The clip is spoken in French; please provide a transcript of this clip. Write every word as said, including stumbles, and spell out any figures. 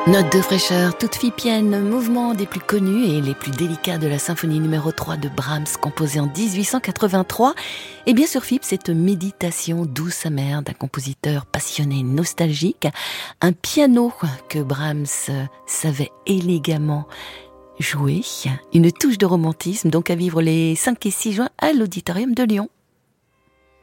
Note de fraîcheur, toute Phippienne, mouvement des plus connus et les plus délicats de la symphonie numéro trois de Brahms, composée en dix-huit cent quatre-vingt-trois. Et bien sûr, Phip, cette méditation douce amère d'un compositeur passionné, nostalgique, un piano que Brahms savait élégamment jouer, une touche de romantisme, donc à vivre les cinq et six juin à l'Auditorium de Lyon.